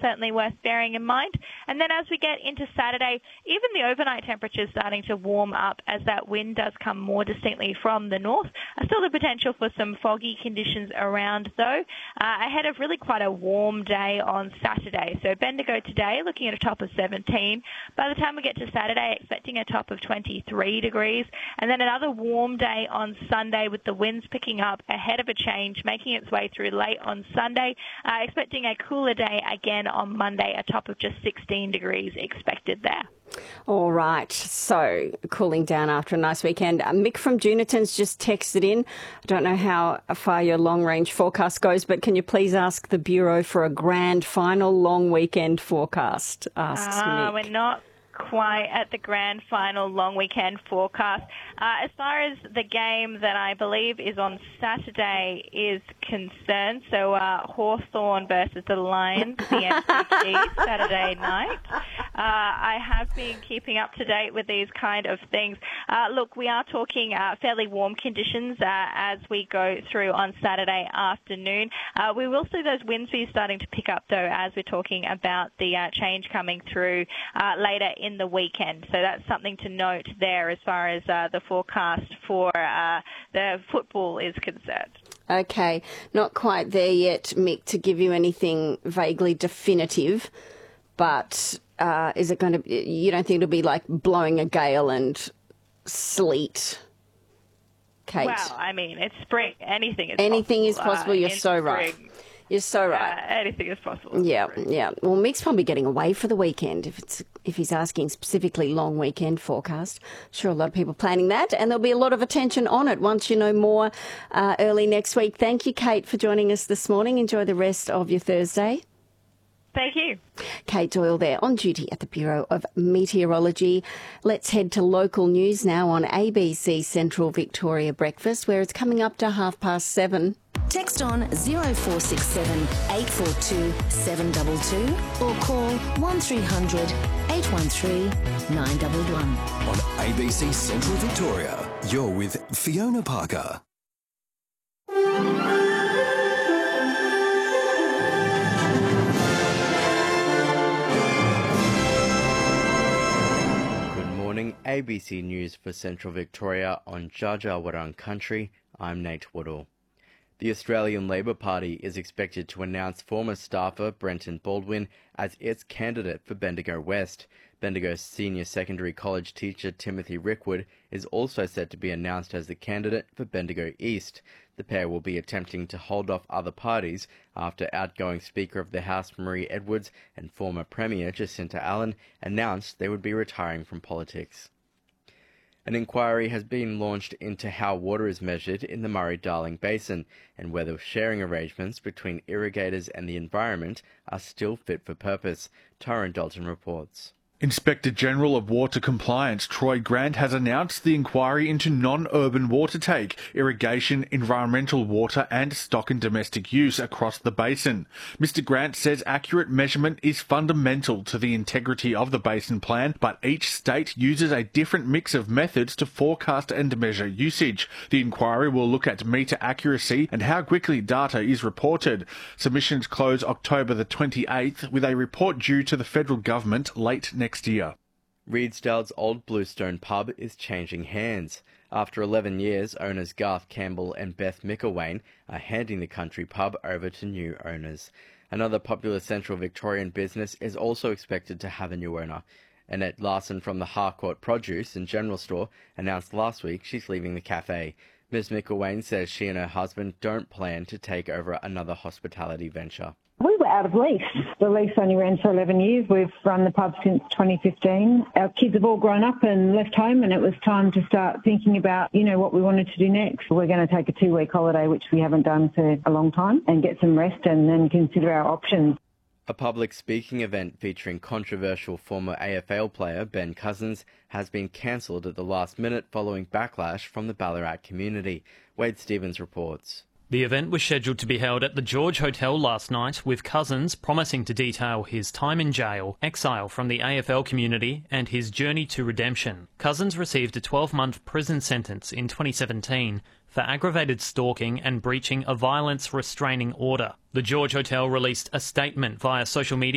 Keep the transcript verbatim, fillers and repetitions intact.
certainly worth bearing in mind. And then as we get into Saturday, even the overnight temperatures starting to warm up as that wind does come more distinctly from the north. Uh, still the potential for some foggy conditions around, though, uh, ahead of really quite a warm day on Saturday. So Bendigo today looking at a top of seventeen. By the time we get to Saturday, expecting a top of twenty-three degrees. And then another warm day on Sunday with the winds picking up ahead of a change, making its way through late on Sunday. Uh, expecting a cooler day again on Monday, a top of just sixteen degrees expected there. All right, so cooling down after a nice weekend. Uh, Mick from Juniton's just texted in. I don't know how far your long-range forecast goes, but can you please ask the Bureau for a grand final long weekend forecast? Asks uh, Mick. We're not quite at the grand final long weekend forecast. Uh, as far as the game that I believe is on Saturday is concerned, so uh, Hawthorn versus the Lions, the M C G, Saturday night. Uh, I have been keeping up to date with these kind of things. Uh, look, we are talking uh, fairly warm conditions uh, as we go through on Saturday afternoon. Uh, we will see those wind speeds starting to pick up, though, as we're talking about the uh, change coming through uh, later in in the weekend. So that's something to note there as far as uh, the forecast for uh, the football is concerned. Okay, not quite there yet, Mick, to give you anything vaguely definitive, but uh, is it going to be, you don't think it'll be like blowing a gale and sleet, Kate? Well, I mean, it's spring. Anything is Anything possible. is possible, uh, you're so spring. right. You're so right. Uh, anything is possible. Yeah, yeah. Well, Mick's probably getting away for the weekend if it's if he's asking specifically long weekend forecast. Sure, a lot of people planning that, and there'll be a lot of attention on it once you know more uh, early next week. Thank you, Kate, for joining us this morning. Enjoy the rest of your Thursday. Thank you. Kate Doyle there on duty at the Bureau of Meteorology. Let's head to local news now on A B C Central Victoria Breakfast, where it's coming up to half past seven. Text on zero four six seven, eight four two, seven two two or call one three hundred, eight one three, nine one one. On A B C Central Victoria, you're with Fiona Parker. Good morning, A B C News for Central Victoria on Dja Dja Wurrung Country. I'm Nate Woodall. The Australian Labor Party is expected to announce former staffer Brenton Baldwin as its candidate for Bendigo West. Bendigo's senior secondary college teacher Timothy Rickwood is also set to be announced as the candidate for Bendigo East. The pair will be attempting to hold off other parties after outgoing Speaker of the House Marie Edwards and former Premier Jacinta Allen announced they would be retiring from politics. An inquiry has been launched into how water is measured in the Murray-Darling Basin and whether sharing arrangements between irrigators and the environment are still fit for purpose. Tyrone Dalton reports. Inspector General of Water Compliance Troy Grant has announced the inquiry into non-urban water take, irrigation, environmental water and stock and domestic use across the basin. Mister Grant says accurate measurement is fundamental to the integrity of the basin plan, but each state uses a different mix of methods to forecast and measure usage. The inquiry will look at meter accuracy and how quickly data is reported. Submissions close October the twenty-eighth, with a report due to the federal government late next next year. Redesdale's old Bluestone pub is changing hands. After eleven years, owners Garth Campbell and Beth McElwain are handing the country pub over to new owners. Another popular Central Victorian business is also expected to have a new owner. Annette Larson from the Harcourt Produce and General Store announced last week she's leaving the cafe. Miz McElwain says she and her husband don't plan to take over another hospitality venture. We were out of lease. The lease only ran for eleven years. We've run the pub since twenty fifteen. Our kids have all grown up and left home, and it was time to start thinking about, you know, what we wanted to do next. We're going to take a two-week holiday, which we haven't done for a long time, and get some rest and then consider our options. A public speaking event featuring controversial former A F L player Ben Cousins has been cancelled at the last minute following backlash from the Ballarat community. Wade Stevens reports. The event was scheduled to be held at the George Hotel last night, with Cousins promising to detail his time in jail, exile from the A F L community and his journey to redemption. Cousins received a twelve-month prison sentence in twenty seventeen for aggravated stalking and breaching a violence restraining order. The George Hotel released a statement via social media